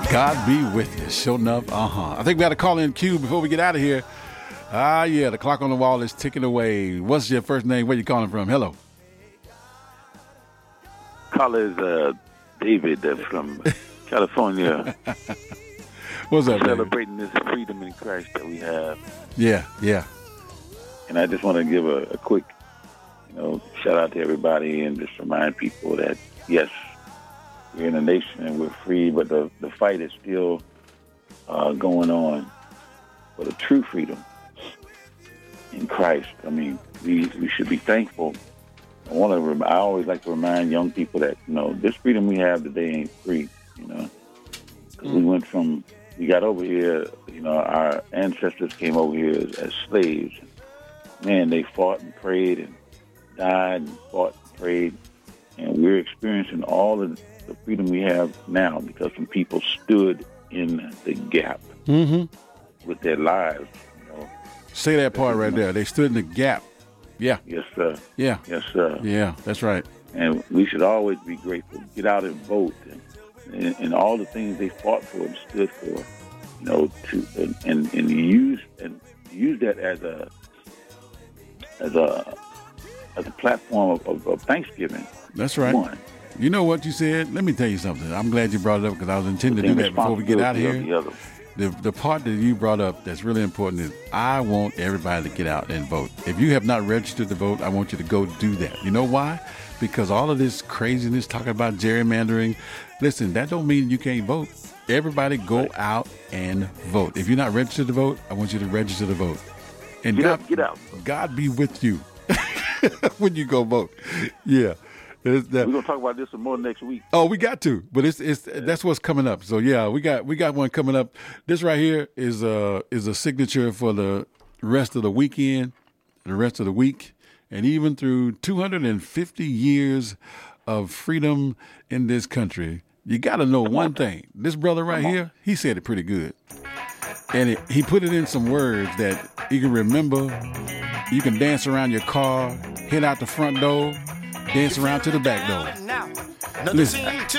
God be with you. Sure enough. I think we got to call in Q before we get out of here. Yeah, the clock on the wall is ticking away. What's your first name? Where you calling from? Hello. Caller is David from California. What's up, celebrating this freedom in Christ that we have. Yeah. And I just want to give a quick, shout out to everybody and just remind people that, yes, we're in a nation and we're free, but the fight is still going on for the true freedom in Christ. I mean, we should be thankful. I always like to remind young people that, this freedom we have today ain't free, because we got over here, our ancestors came over here as slaves. Man, they fought and prayed and died and fought and prayed. And we're experiencing all of the freedom we have now because some people stood in the gap with their lives. Say that part right there. They stood in the gap. Yeah. Yes, sir. Yeah. Yes, sir. Yeah, that's right. And we should always be grateful. Get out and vote, and all the things they fought for and stood for. And use that as a platform of Thanksgiving. That's right. One. You know what you said? Let me tell you something. I'm glad you brought it up because I was intending to do that before we get out of here. The part that you brought up that's really important is I want everybody to get out and vote. If you have not registered to vote, I want you to go do that. You know why? Because all of this craziness talking about gerrymandering, listen, that don't mean you can't vote. Everybody go out and vote. If you're not registered to vote, I want you to register to vote. And get out. God be with you when you go vote. Yeah. We're gonna talk about this some more next week. Oh, we got to, but that's what's coming up. So yeah, we got one coming up. This right here is a signature for the rest of the weekend, the rest of the week, and even through 250 years of freedom in this country. You got to know one thing. This brother right here, he said it pretty good, and he put it in some words that you can remember. You can dance around your car, head out the front door. Dance around to the back door. Listen.